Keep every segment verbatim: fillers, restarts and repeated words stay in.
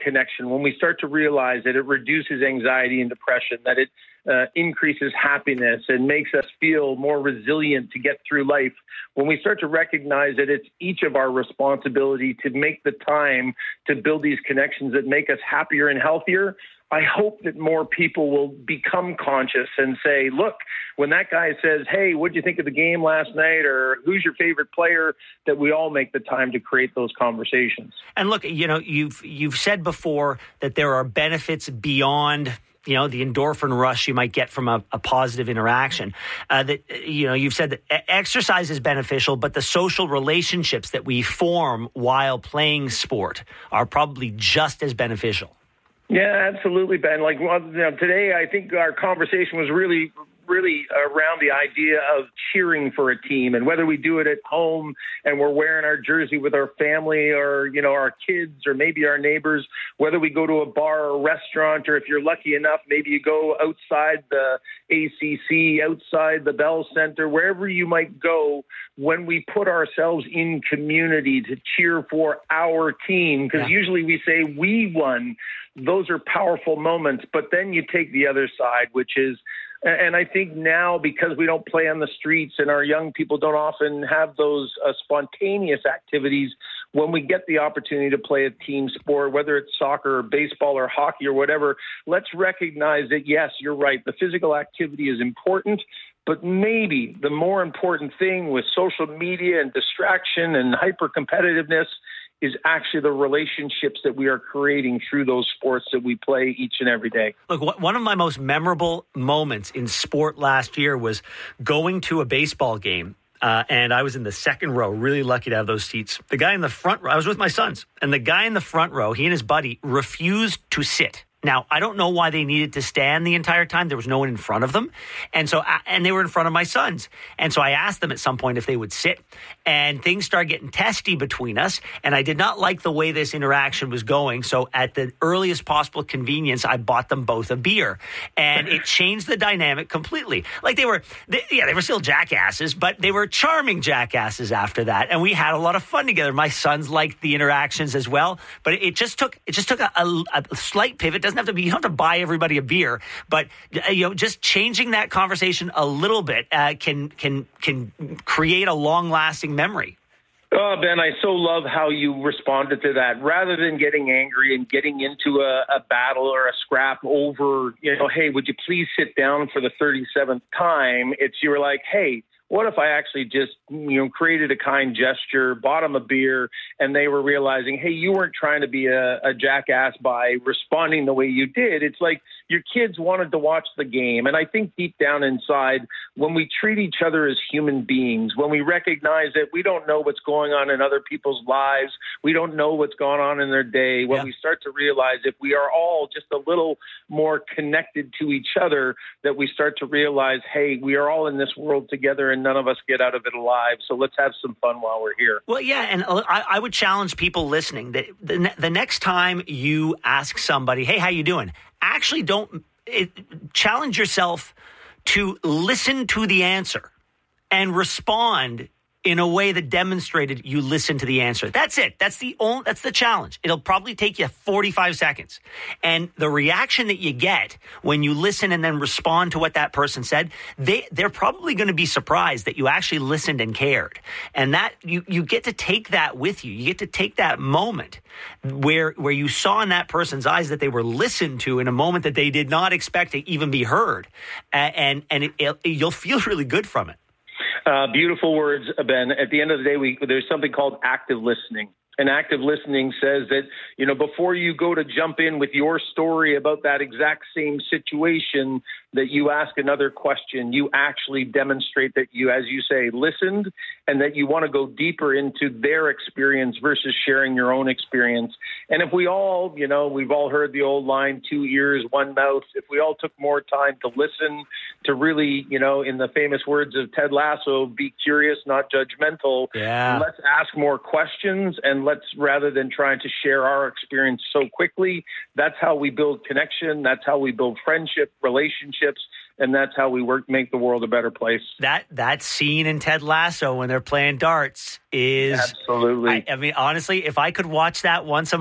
connection, when we start to realize that it reduces anxiety and depression, that it uh, increases happiness and makes us feel more resilient to get through life, when we start to recognize that it's each of our responsibility to make the time to build these connections that make us happier and healthier, I hope that more people will become conscious and say, look, when that guy says, hey, what'd you think of the game last night? Or who's your favorite player? That we all make the time to create those conversations. And look, you know, you've you've said before that there are benefits beyond, you know, the endorphin rush you might get from a, a positive interaction. Uh, that, you know, you've said that exercise is beneficial, but the social relationships that we form while playing sport are probably just as beneficial. Yeah, absolutely, Ben. Like, well, you know, today, I think our conversation was really, really around the idea of cheering for a team, and whether we do it at home and we're wearing our jersey with our family or, you know, our kids or maybe our neighbors, whether we go to a bar or a restaurant, or if you're lucky enough, maybe you go outside the A C C, outside the Bell Center, wherever you might go, when we put ourselves in community to cheer for our team, because yeah. usually we say we won. Those are powerful moments, but then you take the other side, which is, and I think now, because we don't play on the streets and our young people don't often have those uh, spontaneous activities, when we get the opportunity to play a team sport, whether it's soccer or baseball or hockey or whatever, let's recognize that, yes, you're right, the physical activity is important, but maybe the more important thing with social media and distraction and hyper-competitiveness is actually the relationships that we are creating through those sports that we play each and every day. Look, one of my most memorable moments in sport last year was going to a baseball game. Uh, and I was in the second row, really lucky to have those seats. The guy in the front row, I was with my sons, and the guy in the front row, he and his buddy refused to sit. Now, I don't know why they needed to stand the entire time. There was no one in front of them. And so, and they were in front of my sons. And so I asked them at some point if they would sit, and things started getting testy between us. And I did not like the way this interaction was going. So at the earliest possible convenience, I bought them both a beer, and it changed the dynamic completely. Like they were, they, yeah, they were still jackasses, but they were charming jackasses after that. And we had a lot of fun together. My sons liked the interactions as well, but it just took, it just took a, a, a slight pivot. Doesn't have to be, you don't have to buy everybody a beer, but uh, you know, just changing that conversation a little bit uh, can can can create a long-lasting memory. Oh, Ben, I so love how you responded to that. Rather than getting angry and getting into a, a battle or a scrap over, you know, hey, would you please sit down for the thirty-seventh time? It's, you were like, hey, what if I actually just, you know, created a kind gesture, bought them a beer, and they were realizing, hey, you weren't trying to be a, a jackass by responding the way you did. It's like your kids wanted to watch the game. And I think deep down inside, when we treat each other as human beings, when we recognize that we don't know what's going on in other people's lives, we don't know what's going on in their day, when yeah. we start to realize if we are all just a little more connected to each other, that we start to realize, hey, we are all in this world together, and none of us get out of it alive. So let's have some fun while we're here. Well, yeah, and I, I would challenge people listening that the, the next time you ask somebody, hey, how you doing? Actually don't it, challenge yourself to listen to the answer and respond in a way that demonstrated you listen to the answer. That's it. That's the only, that's the challenge. It'll probably take you forty-five seconds. And the reaction that you get when you listen and then respond to what that person said, they, they're probably going to be surprised that you actually listened and cared. And that you, you get to take that with you. You get to take that moment where, where you saw in that person's eyes that they were listened to in a moment that they did not expect to even be heard. And, and it, it, you'll feel really good from it. Uh, beautiful words, Ben. At the end of the day, we, there's something called active listening. And active listening says that, you know, before you go to jump in with your story about that exact same situation, that you ask another question, you actually demonstrate that you, as you say, listened, and that you want to go deeper into their experience versus sharing your own experience. And if we all, you know, we've all heard the old line, two ears, one mouth, if we all took more time to listen, to really, you know, in the famous words of Ted Lasso, be curious, not judgmental. Yeah. Let's ask more questions, and let's, rather than trying to share our experience so quickly, that's how we build connection. That's how we build friendship, relationships. And that's how we work, make the world a better place. That that scene in Ted Lasso when they're playing darts is absolutely. I, I mean, honestly, if I could watch that once a month,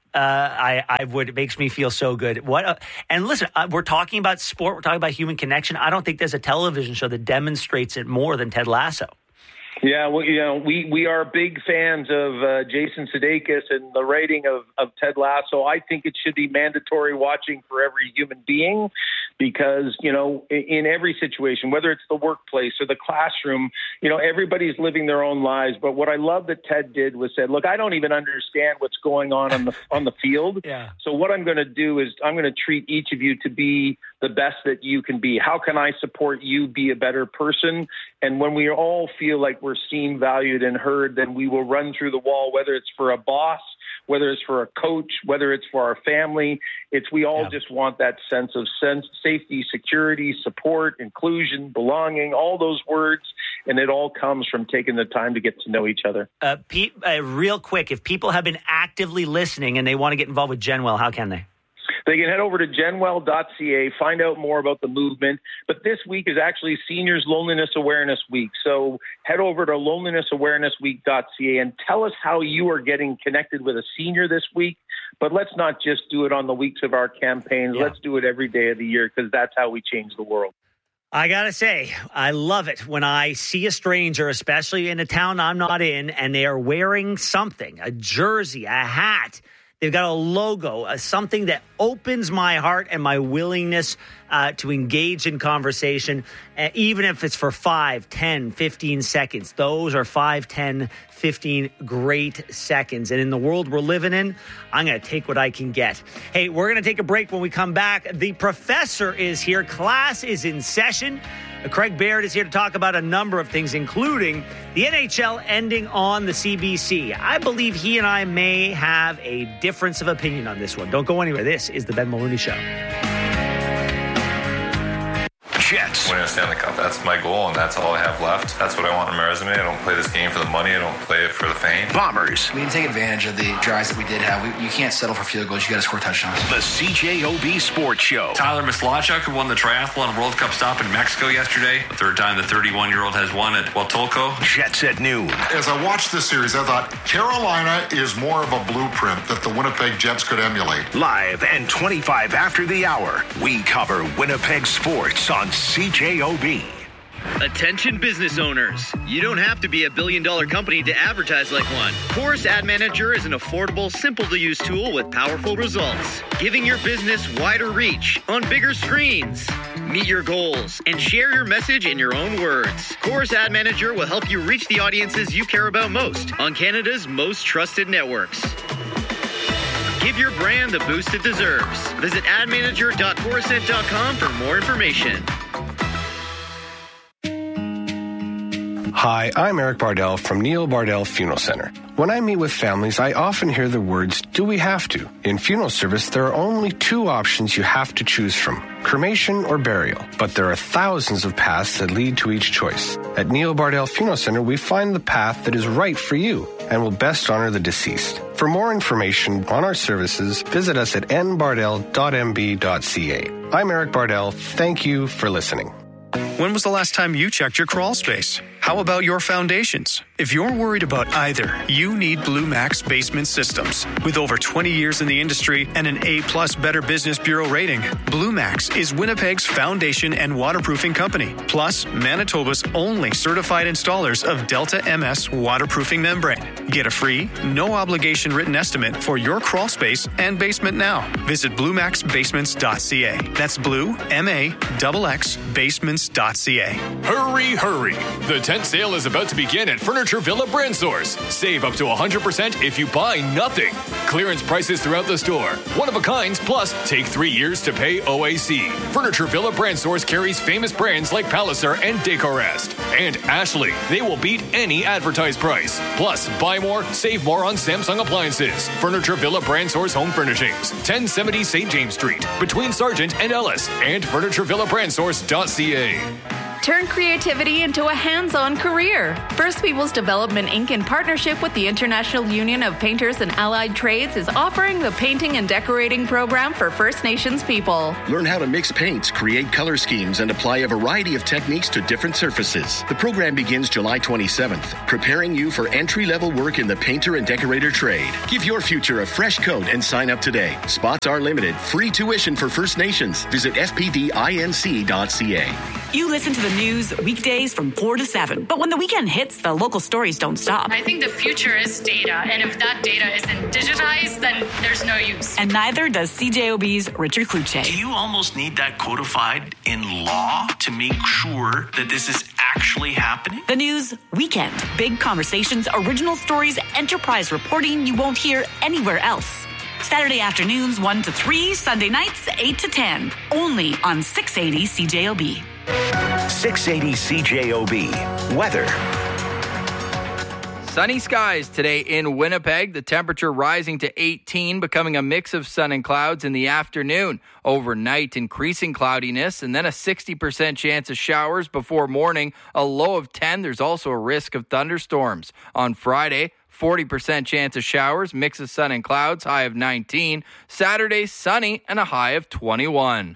Uh, I, I would. It makes me feel so good. What? Uh, and listen, uh, we're talking about sport. We're talking about human connection. I don't think there's a television show that demonstrates it more than Ted Lasso. Yeah, well, you know, we, we are big fans of uh, Jason Sudeikis and the writing of, of Ted Lasso. I think it should be mandatory watching for every human being because, you know, in, in every situation, whether it's the workplace or the classroom, you know, everybody's living their own lives. But what I love that Ted did was said, look, I don't even understand what's going on on the on the field. Yeah. So what I'm going to do is I'm going to treat each of you to be the best that you can be. How can I support you be a better person? And when we all feel like we're seen, valued, and heard, then we will run through the wall, whether it's for a boss, whether it's for a coach, whether it's for our family. It's we all yeah. just want that sense of sense, safety, security, support, inclusion, belonging, all those words. And it all comes from taking the time to get to know each other. Uh, Pete, uh, real quick, if people have been actively listening and they want to get involved with Genwell, how can they? They can head over to genwell dot c a, find out more about the movement. But this week is actually Seniors Loneliness Awareness Week. So head over to loneliness awareness week dot c a and tell us how you are getting connected with a senior this week. But let's not just do it on the weeks of our campaigns. Yeah. Let's do it every day of the year because that's how we change the world. I got to say, I love it when I see a stranger, especially in a town I'm not in, and they are wearing something, a jersey, a hat. They've got a logo, uh, something that opens my heart and my willingness uh, to engage in conversation, uh, even if it's for five, ten, fifteen seconds. Those are five, ten, fifteen great seconds. And in the world we're living in, I'm going to take what I can get. Hey, we're going to take a break. When we come back, the professor is here. Class is in session. Craig Baird is here to talk about a number of things, including the N H L ending on the C B C. I believe he and I may have a difference of opinion on this one. Don't go anywhere. This is the Ben Maloney Show. Jets. Winning a Stanley Cup. That's my goal, and that's all I have left. That's what I want on my resume. I don't play this game for the money. I don't play it for the fame. Bombers. We can take advantage of the drives that we did have. We, you can't settle for field goals. You got to score touchdowns. The C J O B Sports Show. Tyler Mislachuk, who won the triathlon World Cup stop in Mexico yesterday. The third time the thirty-one-year-old has won at Huatulco. Jets at noon. As I watched this series, I thought Carolina is more of a blueprint that the Winnipeg Jets could emulate. Live and twenty-five after the hour, we cover Winnipeg sports on C J O B. Attention business owners. You don't have to be a billion dollar company to advertise like one. Chorus Ad Manager is an affordable, simple to use tool with powerful results, giving your business wider reach on bigger screens. Meet your goals and share your message in your own words. Chorus Ad Manager will help you reach the audiences you care about most on Canada's most trusted networks. Give your brand the boost it deserves. Visit ad manager dot corusent dot com for more information. Hi, I'm Eric Bardell from Neil Bardell Funeral Center. When I meet with families, I often hear the words, do we have to? In funeral service, there are only two options you have to choose from, cremation or burial. But there are thousands of paths that lead to each choice. At Neil Bardell Funeral Center, we find the path that is right for you and will best honor the deceased. For more information on our services, visit us at n bardell dot m b dot c a. I'm Eric Bardell. Thank you for listening. When was the last time you checked your crawl space? How about your foundations? If you're worried about either, you need Blue Max Basement Systems. With over twenty years in the industry and an A-plus Better Business Bureau rating, Blue Max is Winnipeg's foundation and waterproofing company, plus Manitoba's only certified installers of Delta M S waterproofing membrane. Get a free, no-obligation written estimate for your crawl space and basement now. Visit blue max basements dot c a. That's blue, M A X X, basements dot c a. Hurry, hurry! The tent sale is about to begin at Furniture Villa Brand Source. Save up to one hundred percent if you buy nothing. Clearance prices throughout the store. One of a kinds, plus take three years to pay O A C. Furniture Villa Brand Source carries famous brands like Palliser and Decorest. And Ashley. They will beat any advertised price. Plus, buy more, save more on Samsung appliances. Furniture Villa Brand Source Home Furnishings. ten seventy Saint James Street, between Sargent and Ellis. And furniture villa brand source dot c a. Turn creativity into a hands-on career. First Peoples Development Incorporated, in partnership with the International Union of Painters and Allied Trades, is offering the Painting and Decorating program for First Nations people. Learn how to mix paints, create color schemes, and apply a variety of techniques to different surfaces. The program begins July twenty-seventh, preparing you for entry-level work in the painter and decorator trade. Give your future a fresh coat and sign up today. Spots are limited. Free tuition for First Nations. Visit f p d inc dot c a. You listen to the news weekdays from four to seven, but when the weekend hits, the local stories don't stop. I think the future is data, and if that data isn't digitized, then there's no use. And neither does C J O B's Richard Kluche. Do you almost need that codified in law to make sure that this is actually happening? The news weekend. Big conversations, original stories, enterprise reporting you won't hear anywhere else. Saturday afternoons one to three, Sunday nights eight to ten. Only on six eighty C J O B. six eighty C J O B. Weather. Sunny skies today in Winnipeg. The temperature rising to eighteen, becoming a mix of sun and clouds in the afternoon. Overnight, increasing cloudiness, and then a sixty percent chance of showers before morning. A low of ten. There's also a risk of thunderstorms. On Friday, forty percent chance of showers, mix of sun and clouds, high of nineteen. Saturday, sunny and a high of twenty-one.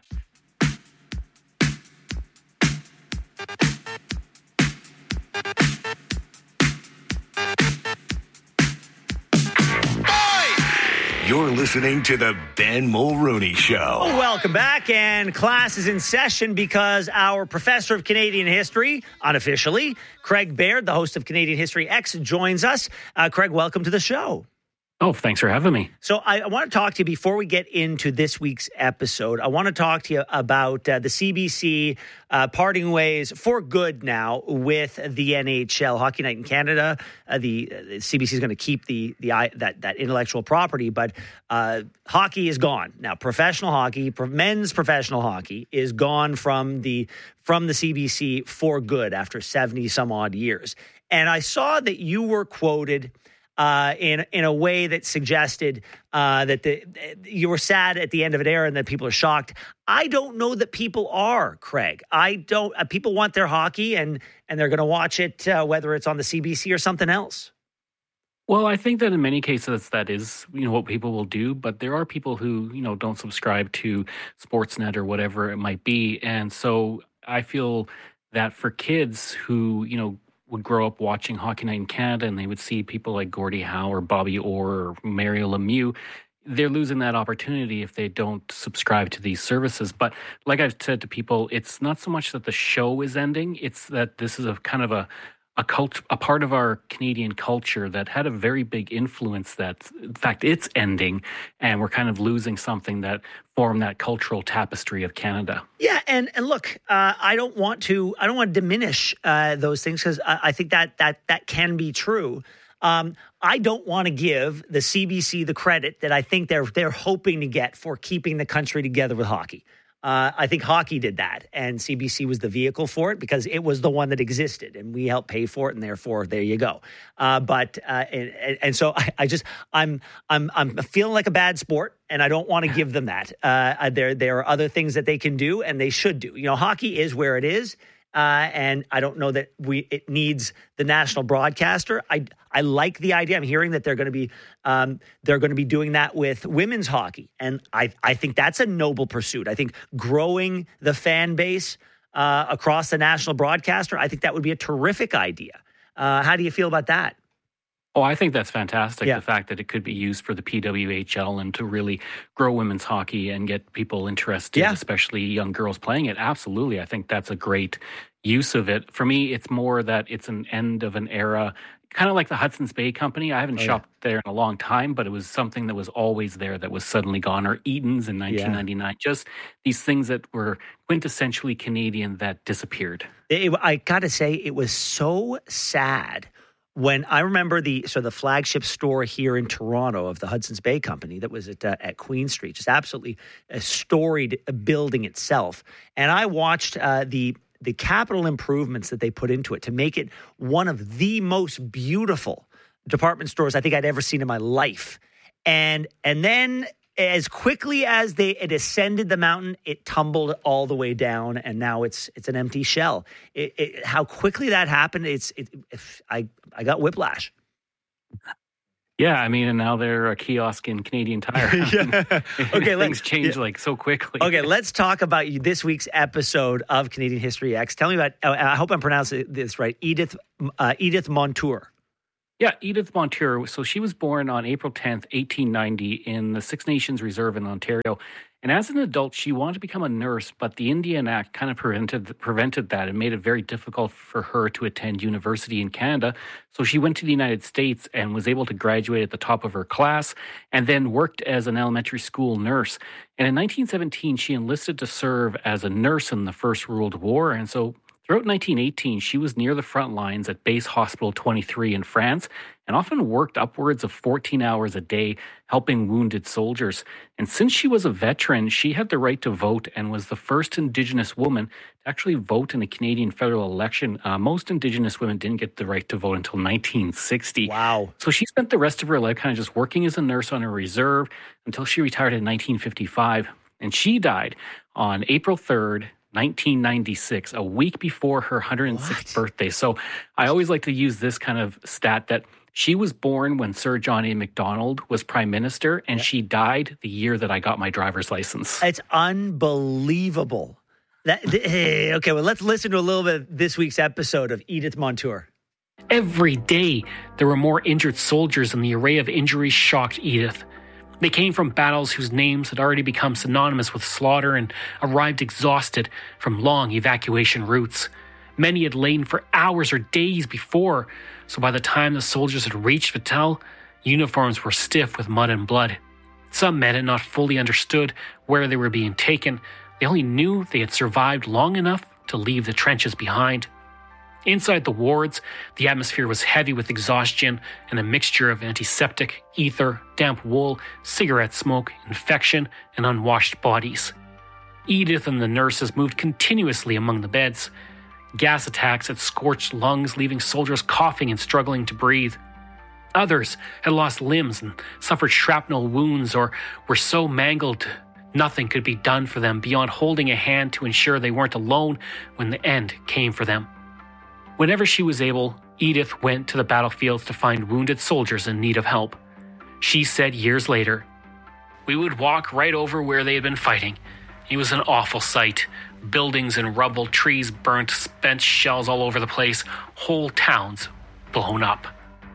You're listening to the Ben Mulrooney Show. Welcome back, and class is in session because our professor of Canadian history, unofficially, Craig Baird, the host of Canadian History X, joins us. Uh, Craig, welcome to the show. Oh, thanks for having me. So I, I want to talk to you before we get into this week's episode. I want to talk to you about uh, the C B C uh, parting ways for good now with the N H L. Hockey Night in Canada. Uh, the, uh, the C B C is going to keep the the that that intellectual property, but uh, hockey is gone now. Professional hockey, pro- men's professional hockey, is gone from the from the C B C for good after seventy some odd years. And I saw that you were quoted Uh, in in a way that suggested uh, that the you were sad at the end of an era and that people are shocked. I don't know that people are, Craig. I don't. Uh, people want their hockey and and they're going to watch it uh, whether it's on the C B C or something else. Well, I think that in many cases that is, you know, what people will do. But there are people who, you know, don't subscribe to Sportsnet or whatever it might be, and so I feel that for kids who, you know, would grow up watching Hockey Night in Canada and they would see people like Gordie Howe or Bobby Orr or Mario Lemieux, they're losing that opportunity if they don't subscribe to these services. But like I've said to people, it's not so much that the show is ending, it's that this is a kind of a a cult, a part of our Canadian culture that had a very big influence that, in fact, it's ending, and we're kind of losing something that formed that cultural tapestry of Canada. Yeah, and and look, uh, I don't want to, I don't want to diminish uh, those things because I, I think that that that can be true. Um, I don't want to give the C B C the credit that I think they're they're hoping to get for keeping the country together with hockey. Uh, I think hockey did that, and C B C was the vehicle for it because it was the one that existed, and we helped pay for it, and therefore, there you go. Uh, but uh, and, and so I, I just I'm I'm I'm feeling like a bad sport, and I don't want to give them that. Uh, there there are other things that they can do, and they should do. You know, hockey is where it is. Uh, and I don't know that we it needs the national broadcaster. I I like the idea. I'm hearing that they're going to be um, they're going to be doing that with women's hockey, and I I think that's a noble pursuit. I think growing the fan base uh, across the national broadcaster, I think that would be a terrific idea. Uh, how do you feel about that? Oh, I think that's fantastic. Yeah. The fact that it could be used for the P W H L and to really grow women's hockey and get people interested, Yeah. especially young girls playing it. Absolutely. I think that's a great use of it. For me, it's more that it's an end of an era, kind of like the Hudson's Bay Company. I haven't Oh, yeah. shopped there in a long time, but it was something that was always there that was suddenly gone. Or Eaton's in nineteen ninety-nine. Just these things that were quintessentially Canadian that disappeared. It, I got to say, it was so sad when I remember the so the flagship store here in Toronto of the Hudson's Bay Company that was at uh, at Queen Street, just absolutely a storied building itself. And I watched uh, the the capital improvements that they put into it to make it one of the most beautiful department stores I think I'd ever seen in my life. And and then as quickly as they it ascended the mountain, it tumbled all the way down, and now it's it's an empty shell. It, it, how quickly that happened, it's it, if I I got whiplash. Yeah, I mean, and now they're a kiosk in Canadian Tire. yeah. Okay, things change yeah. like so quickly. Okay, let's talk about this week's episode of Canadian History X. Tell me about. Uh, I hope I'm pronouncing this right. Edith uh, Edith Montour. Yeah, Edith Montour. So she was born on April tenth, eighteen ninety, in the Six Nations Reserve in Ontario. And as an adult, she wanted to become a nurse, but the Indian Act kind of prevented prevented that and made it very difficult for her to attend university in Canada. So she went to the United States and was able to graduate at the top of her class and then worked as an elementary school nurse. And in nineteen seventeen, she enlisted to serve as a nurse in the First World War. And so throughout nineteen eighteen, she was near the front lines at Base Hospital twenty-three in France and often worked upwards of fourteen hours a day helping wounded soldiers. And since she was a veteran, she had the right to vote and was the first Indigenous woman to actually vote in a Canadian federal election. Uh, most Indigenous women didn't get the right to vote until nineteen sixty. Wow. So she spent the rest of her life kind of just working as a nurse on a reserve until she retired in nineteen fifty-five. And she died on April third, nineteen ninety-six, a week before her one hundred sixth what? birthday. So I always like to use this kind of stat that she was born when Sir John A. Macdonald was prime minister, and yeah. she died the year that I got my driver's license. It's unbelievable. That, th- okay, well, let's listen to a little bit of this week's episode of Edith Montour. Every day, there were more injured soldiers, and the array of injuries shocked Edith. They came from battles whose names had already become synonymous with slaughter and arrived exhausted from long evacuation routes. Many had lain for hours or days before, so by the time the soldiers had reached Vittel, uniforms were stiff with mud and blood. Some men had not fully understood where they were being taken. They only knew they had survived long enough to leave the trenches behind. Inside the wards, the atmosphere was heavy with exhaustion and a mixture of antiseptic, ether, damp wool, cigarette smoke, infection, and unwashed bodies. Edith and the nurses moved continuously among the beds. Gas attacks had scorched lungs, leaving soldiers coughing and struggling to breathe. Others had lost limbs and suffered shrapnel wounds or were so mangled nothing could be done for them beyond holding a hand to ensure they weren't alone when the end came for them. Whenever she was able, Edith went to the battlefields to find wounded soldiers in need of help. She said years later, "We would walk right over where they had been fighting. It was an awful sight. Buildings in rubble, trees burnt, spent shells all over the place, whole towns blown up."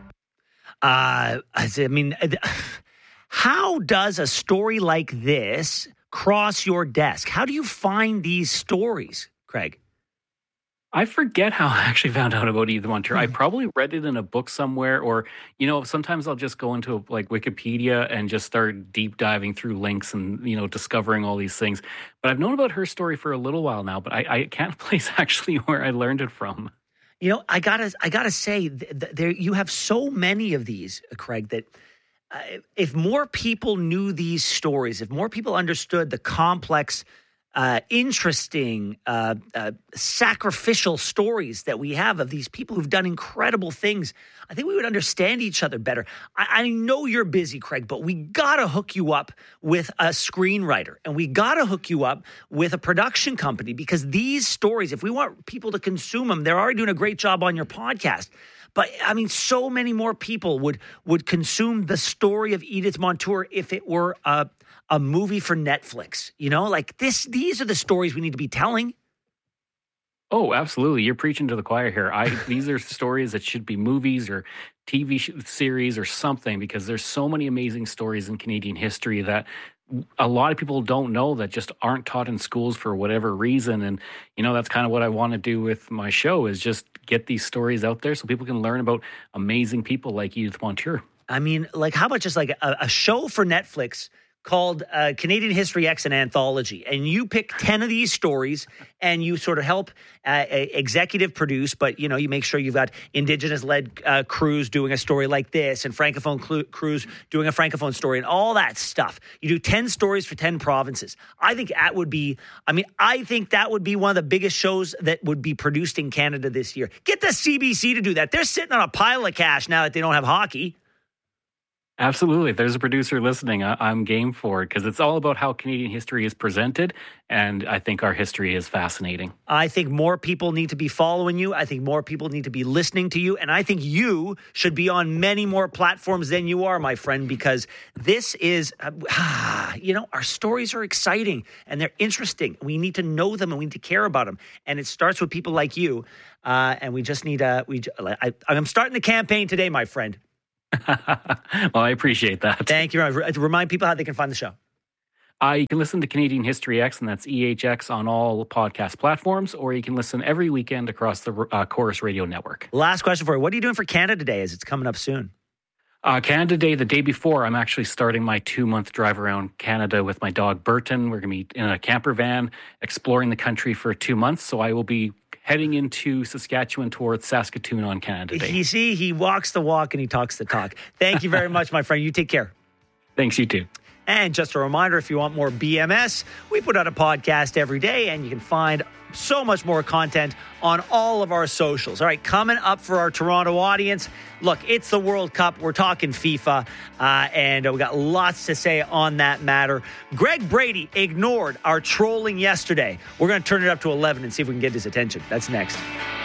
Uh, I mean, how does a story like this cross your desk? How do you find these stories, Craig? I forget how I actually found out about Edith Montour. I probably read it in a book somewhere, or, you know, sometimes I'll just go into like Wikipedia and just start deep diving through links and, you know, discovering all these things. But I've known about her story for a little while now, but I, I can't place actually where I learned it from. You know, I gotta, I gotta say, th- there you have so many of these, Craig, that uh, if more people knew these stories, if more people understood the complex, Uh, interesting, uh, uh, sacrificial stories that we have of these people who've done incredible things, I think we would understand each other better. I, I know you're busy, Craig, but we got to hook you up with a screenwriter, and we got to hook you up with a production company, because these stories, if we want people to consume them, they're already doing a great job on your podcast. But, I mean, so many more people would would consume the story of Edith Montour if it were a, a movie for Netflix. You know, like this. These are the stories we need to be telling. Oh, absolutely. You're preaching to the choir here. I These are stories that should be movies or T V series or something, because there's so many amazing stories in Canadian history that a lot of people don't know, that just aren't taught in schools for whatever reason. And, you know, that's kind of what I want to do with my show, is just get these stories out there so people can learn about amazing people like Edith Montour. I mean, like, how about just like a, a show for Netflix called uh, Canadian History X, an anthology, and you pick ten of these stories and you sort of help uh, executive produce, but, you know, you make sure you've got Indigenous-led uh, crews doing a story like this and Francophone cl- crews doing a Francophone story and all that stuff. You do ten stories for ten provinces. I think that would be, I mean, I think that would be one of the biggest shows that would be produced in Canada this year. Get the C B C to do that. They're sitting on a pile of cash now that they don't have hockey. Absolutely. If there's a producer listening, I- I'm game for it because it's all about how Canadian history is presented. And I think our history is fascinating. I think more people need to be following you. I think more people need to be listening to you. And I think you should be on many more platforms than you are, my friend, because this is, uh, you know, our stories are exciting and they're interesting. We need to know them and we need to care about them. And it starts with people like you. Uh, and we just need a, we, I, I'm starting the campaign today, my friend. Well, I appreciate that. Thank you. Remind people how they can find the show. Uh, you can listen to Canadian History X, and that's E H X on all podcast platforms, or you can listen every weekend across the uh, Chorus Radio Network. Last question for you. What are you doing for Canada Day as it's coming up soon? Uh, Canada Day, the day before, I'm actually starting my two-month drive around Canada with my dog, Burton. We're going to be in a camper van exploring the country for two months, so I will be heading into Saskatchewan towards Saskatoon on Canada Day. You see, he walks the walk and he talks the talk. Thank you very much, my friend. You take care. Thanks, you too. And just a reminder, if you want more B M S, we put out a podcast every day, and you can find so much more content on all of our socials. All right, coming up for our Toronto audience, look, it's the World Cup. We're talking FIFA, uh, and uh, we got lots to say on that matter. Greg Brady ignored our trolling yesterday. We're going to turn it up to eleven and see if we can get his attention. That's next.